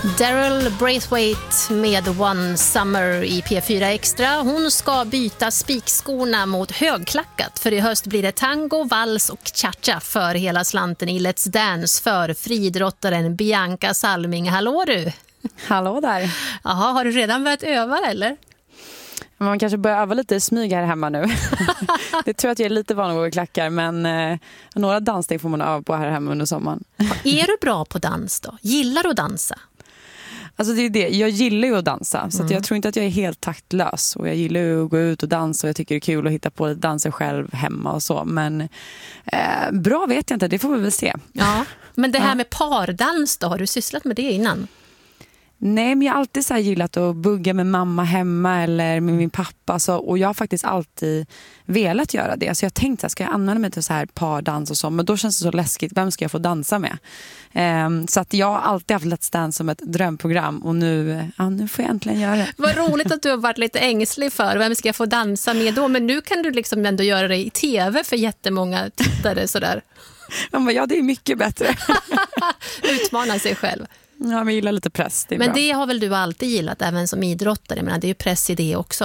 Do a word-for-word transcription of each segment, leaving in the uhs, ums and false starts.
Daryl Braithwaite med One Summer i P fyra Extra. Hon ska byta spikskorna mot högklackat, för i höst blir det tango, vals och cha-cha för hela slanten i Let's Dance för friidrottaren Bianca Salming. Hallå du! Hallå där! Jaha, har du redan börjat öva eller? Man kanske börjar öva lite smyg här hemma nu. Det tror jag att jag är lite van att gå i klackar, men eh, några danssteg får man öva på här hemma under sommaren. Är du bra på dans då? Gillar du att dansa? Alltså det är det. Jag gillar ju att dansa, så Mm. att jag tror inte att jag är helt taktlös. Och jag gillar ju att gå ut och dansa och jag tycker det är kul att hitta på lite danser själv hemma och så. Men eh, bra vet jag inte, det får vi väl se. Ja, men det här Ja. med pardans då, har du sysslat med det innan? Nej, men jag har alltid så här gillat att bugga med mamma hemma eller med min pappa. Så, och jag har faktiskt alltid velat göra det. Så jag tänkte, ska jag använda mig till så här pardans och så? Men då känns det så läskigt, vem ska jag få dansa med? Ehm, så att jag har alltid haft Let's Dance som ett drömprogram. Och nu, ja, nu får jag äntligen göra det. Vad roligt att du har varit lite ängslig för vem ska jag få dansa med då. Men nu kan du liksom ändå göra det i tv för jättemånga tittare sådär. Ja, det är mycket bättre. Utmana sig själv. Ja, men jag gillar lite press. Det är Men bra. det har väl du alltid gillat, även som idrottare? Men det är ju press i det också.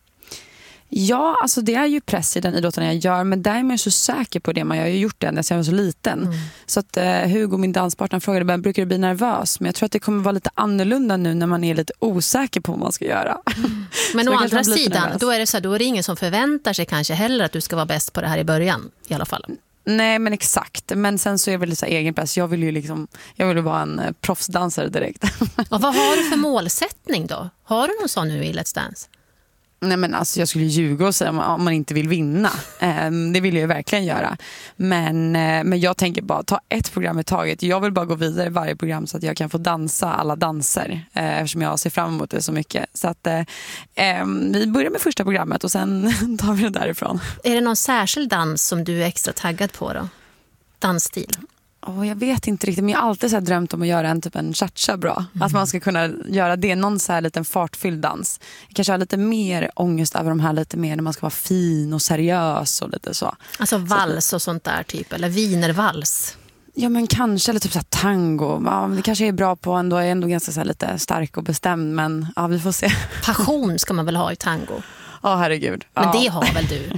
Ja, alltså det är ju press i den idrotten jag gör, men där är man ju så säker på det. Man har ju gjort det när jag var så liten. Mm. Så att eh, Hugo, min danspartner, frågade, brukar du bli nervös? Men jag tror att det kommer vara lite annorlunda nu när man är lite osäker på vad man ska göra. Mm. Men å andra sidan, då är det så här, då är det ingen som förväntar sig kanske heller att du ska vara bäst på det här i början i alla fall. Nej, men exakt. Men sen så är det väl lite egen press. Jag vill ju liksom, jag vill ju vara en eh, proffsdansare direkt. Och vad har du för målsättning då? Har du någon sån nu i Let's Dance? Nej, men alltså jag skulle ljuga och säga om man inte vill vinna. Eh, det vill jag ju verkligen göra. Men, eh, men jag tänker bara ta ett program i taget. Jag vill bara gå vidare i varje program så att jag kan få dansa alla danser. Eh, eftersom jag ser fram emot det så mycket. Så att eh, eh, vi börjar med första programmet och sen tar vi det därifrån. Är det någon särskild dans som du är extra taggad på då? Dansstil? Oh, jag vet inte riktigt, men jag har alltid så här drömt om att göra en typ en cha-cha bra. Mm. Att man ska kunna göra det, någon så här liten fartfylld dans. Jag kanske har lite mer ångest över de här lite mer när man ska vara fin och seriös och lite så. Alltså vals och sånt där typ, eller wienervals. Ja, men kanske, eller typ så här tango. Ja, det kanske är bra på ändå, är ändå ganska så här lite stark och bestämd, men ja, vi får se. Passion ska man väl ha i tango? Ja, oh, herregud. Men ja. det har väl du?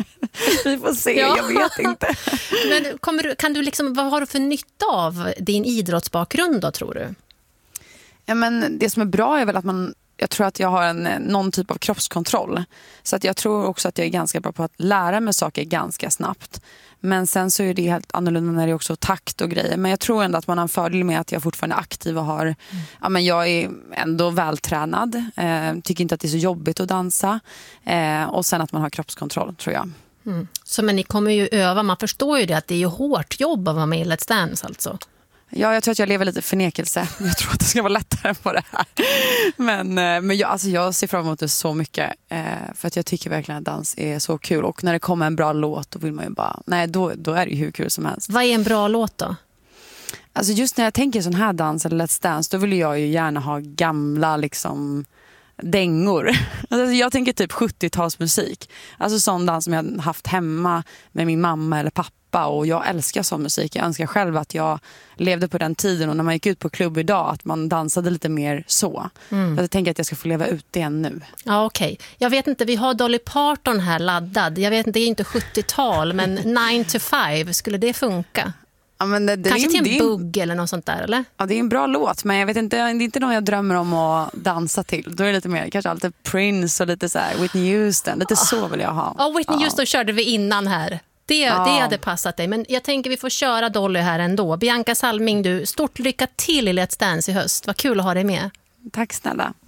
Vi får se, ja. Jag vet inte. Men kommer du, kan du liksom, vad har du för nytta av din idrottsbakgrund då, tror du? Ja, men det som är bra är väl att man, jag tror att jag har en, någon typ av kroppskontroll. Så att jag tror också att jag är ganska bra på att lära mig saker ganska snabbt. Men sen så är det helt annorlunda när det är också takt och grejer. Men jag tror ändå att man har en fördel med att jag fortfarande är aktiv och har, mm. ja, men jag är ändå vältränad. Eh, tycker inte att det är så jobbigt att dansa. Eh, och sen att man har kroppskontroll, tror jag. Mm. Så men ni kommer ju öva, man förstår ju det att det är ju hårt jobb att vara med i Let's Dance alltså. Ja, jag tror att jag lever lite förnekelse. Jag tror att det ska vara lättare på det här. Men, men jag, alltså jag ser fram emot det så mycket. Eh, för att jag tycker verkligen att dans är så kul. Och när det kommer en bra låt, då vill man ju bara... Nej, då, då är det ju hur kul som helst. Vad är en bra låt då? Alltså just när jag tänker sån här dans eller Let's Dance, då vill jag ju gärna ha gamla liksom... dängor. Alltså jag tänker typ sjuttiotalsmusik. Alltså sån dans som jag haft hemma med min mamma eller pappa. Och jag älskar sån musik. Jag önskar själv att jag levde på den tiden. Och när man gick ut på klubb idag, att man dansade lite mer så. Mm. Jag tänker att jag ska få leva ut det nu. Ja, okej. Okay. Jag vet inte, vi har Dolly Parton här laddad. Jag vet inte, det är inte sjuttiotal, men nine to five, skulle det funka? Ja, men det, det kanske är, till en det är, bugg eller något sånt där, eller? Ja, det är en bra låt, men jag vet inte, det är inte någon jag drömmer om att dansa till. Då är det lite mer, kanske lite Prince och lite så här Whitney Houston. Lite så vill jag ha. Ja, Whitney Houston ja. körde vi innan här. Det, ja. det hade passat dig. Men jag tänker vi får köra Dolly här ändå. Bianca Salming, du, stort lycka till i Let's Dance i höst. Vad kul att ha dig med. Tack snälla.